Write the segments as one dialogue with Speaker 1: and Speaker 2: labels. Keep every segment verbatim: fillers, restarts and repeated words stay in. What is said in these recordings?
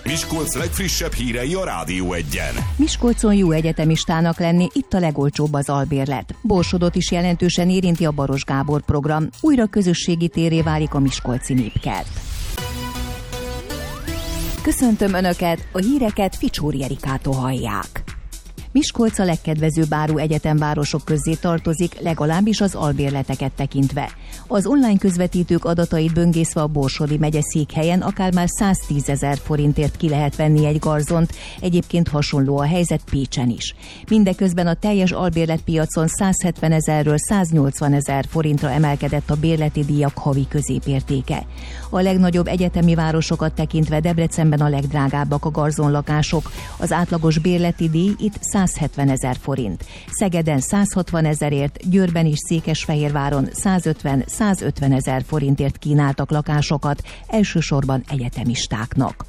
Speaker 1: Miskolc legfrissebb hírei a Rádió Egyen.
Speaker 2: Miskolcon jó egyetemistának lenni, itt a legolcsóbb az albérlet. Borsodot is jelentősen érinti a Baros Gábor program. Újra közösségi térré válik a miskolci népkert. Köszöntöm Önöket, a híreket Ficsóri Erikától hallják. Miskolc a legkedvezőbb áru egyetemvárosok közé tartozik, legalábbis az albérleteket tekintve. Az online közvetítők adatait böngészve a Borsodi megye székhelyen akár már száztízezer forintért ki lehet venni egy garzont, egyébként hasonló a helyzet Pécsen is. Mindeközben a teljes albérletpiacon százhetvenezerről száznyolcvanezer forintra emelkedett a bérleti díjak havi középértéke. A legnagyobb egyetemi városokat tekintve Debrecenben a legdrágábbak a garzonlakások, az átlagos bérleti díj itt százhetvenezer forint. Szegeden százhatvanezerért, Győrben és Székesfehérváron százötven-százötvenezer forintért kínáltak lakásokat, elsősorban egyetemistáknak.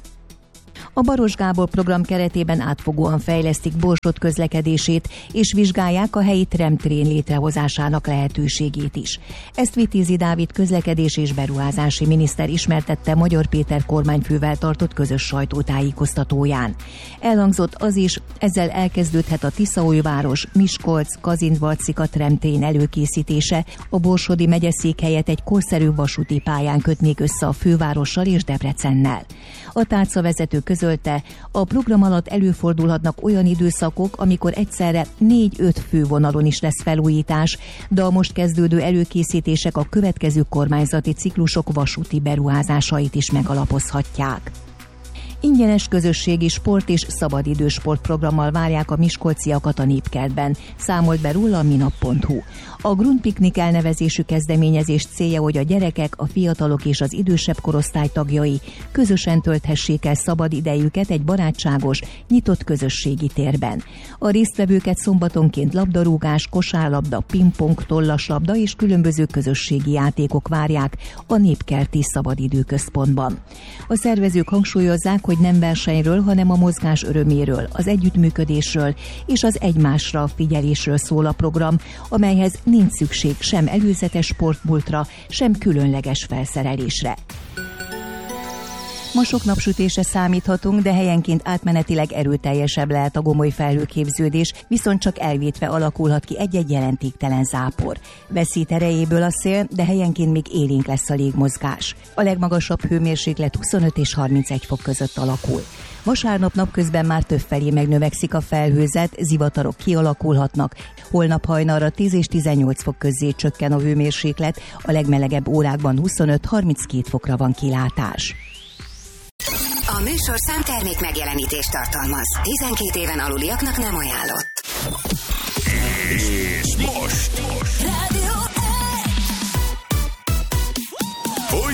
Speaker 2: A Baros Gábor program keretében átfogóan fejlesztik Borsod közlekedését, és vizsgálják a helyi tramtrén létrehozásának lehetőségét is. Ezt Vitézi Dávid közlekedés és beruházási miniszter ismertette Magyar Péter kormányfővel tartott közös sajtótájékoztatóján. Elhangzott az is, ezzel elkezdődhet a Tiszaújváros, Miskolc, Kazincbarcika tramtrén előkészítése, a borsodi megyeszékhelyet egy korszerű vasúti pályán kötnék össze a fővárossal és Debrecennel. A tárcavezető közölte, a program alatt előfordulhatnak olyan időszakok, amikor egyszerre négy-öt fővonalon is lesz felújítás, de a most kezdődő előkészítések a következő kormányzati ciklusok vasúti beruházásait is megalapozhatják. Ingyenes közösségi sport és szabadidős sportprogrammal várják a miskolciakat a Népkertben, számolt be róla a minap pont hu. A Grundpiknik elnevezésű kezdeményezés célja, hogy a gyerekek, a fiatalok és az idősebb korosztály tagjai közösen tölthessék el szabad idejüket egy barátságos, nyitott közösségi térben. A résztvevőket szombatonként labdarúgás, kosárlabda, pingpong, tollaslabda és különböző közösségi játékok várják a Népkerti Szabadidőközpontban. A szervezők hangsúlyozzák, hogy nem versenyről, hanem a mozgás öröméről, az együttműködésről és az egymásra figyelésről szól a program, amelyhez nincs szükség sem előzetes sportmúltra, sem különleges felszerelésre. Ma sok napsütésre számíthatunk, de helyenként átmenetileg erőteljesebb lehet a gomoly felhőképződés, viszont csak elvétve alakulhat ki egy-egy jelentéktelen zápor. Veszít erejéből a szél, de helyenként még élénk lesz a légmozgás. A legmagasabb hőmérséklet huszonöt és harmincegy fok között alakul. Vasárnap napközben már többfelé megnövekszik a felhőzet, zivatarok kialakulhatnak. Holnap hajnalra tíz és tizennyolc fok közé csökken a hőmérséklet, a legmelegebb órákban huszonöt-harminckét fokra van kilátás.
Speaker 3: A műsorszám termék megjelenítést tartalmaz. tizenkét éven aluliaknak nem ajánlott.